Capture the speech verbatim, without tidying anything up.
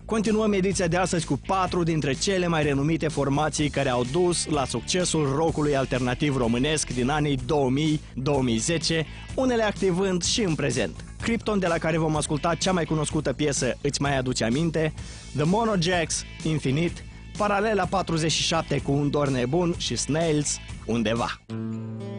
Continuăm ediția de astăzi cu patru dintre cele mai renumite formații care au dus la succesul rockului alternativ românesc din anii două mii - două mii zece, unele activând și în prezent. Krypton, de la care vom asculta cea mai cunoscută piesă, Îți mai aduce aminte, The Mono Jacks, Infinit, Paralela patruzeci și șapte cu Un dor nebun și Snails, Undeva.